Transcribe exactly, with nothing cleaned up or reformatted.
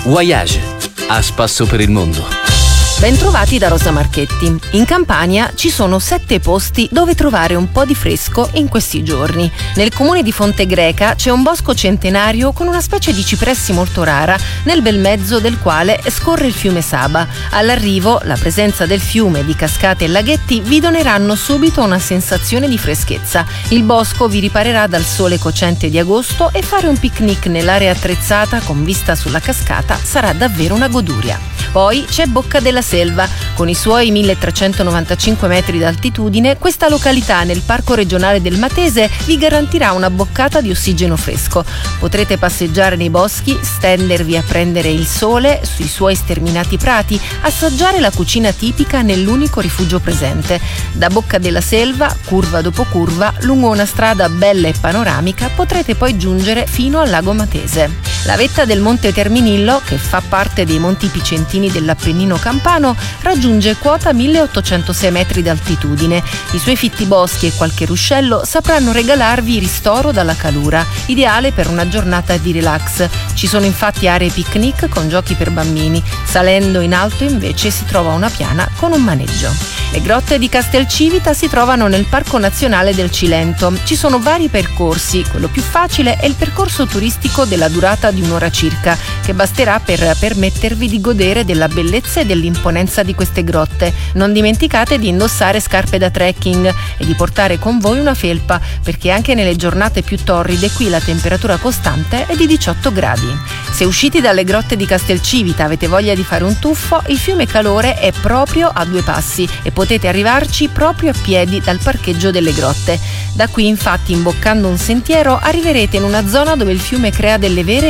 Voyage, a spasso per il mondo. Bentrovati da Rosa Marchetti. In Campania ci sono sette posti dove trovare un po' di fresco in questi giorni. Nel comune di Fonte Greca c'è un bosco centenario con una specie di cipressi molto rara, nel bel mezzo del quale scorre il fiume Saba. All'arrivo, la presenza del fiume, di cascate e laghetti vi doneranno subito una sensazione di freschezza. Il bosco vi riparerà dal sole cocente di agosto e fare un picnic nell'area attrezzata con vista sulla cascata sarà davvero una goduria. Poi c'è Bocca della Selva. Con i suoi milletrecentonovantacinque metri d'altitudine, questa località nel Parco regionale del Matese vi garantirà una boccata di ossigeno fresco. Potrete passeggiare nei boschi, stendervi a prendere il sole sui suoi sterminati prati, assaggiare la cucina tipica nell'unico rifugio presente. Da Bocca della Selva, curva dopo curva, lungo una strada bella e panoramica, potrete poi giungere fino al lago Matese. La vetta del Monte Terminillo, che fa parte dei Monti Picentini dell'Appennino campano, raggiunge quota milleottocentosei metri d'altitudine. I suoi fitti boschi e qualche ruscello sapranno regalarvi ristoro dalla calura, ideale per una giornata di relax. Ci sono infatti aree picnic con giochi per bambini. Salendo in alto invece si trova una piana con un maneggio. Le grotte di Castelcivita si trovano nel Parco Nazionale del Cilento. Ci sono vari percorsi, quello più facile è il percorso turistico della durata di un'ora circa, che basterà per permettervi di godere della bellezza e dell'imponenza di queste grotte. Non dimenticate di indossare scarpe da trekking e di portare con voi una felpa, perché anche nelle giornate più torride qui la temperatura costante è di diciotto gradi. Se usciti dalle grotte di Castelcivita avete voglia di fare un tuffo, il fiume Calore è proprio a due passi e potete arrivarci proprio a piedi dal parcheggio delle grotte. Da qui infatti, imboccando un sentiero, arriverete in una zona dove il fiume crea delle vere